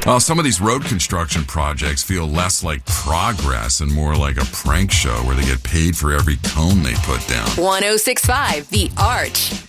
Well, some of these road construction projects feel less like progress and more like a prank show where they get paid for every cone they put down. 106.5 The Arch.